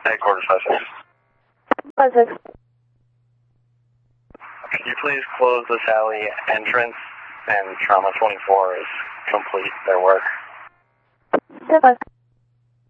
Headquarters 5-6. 5-6. Could you please close this alley entrance and Trauma 24 is complete their work? 10-5.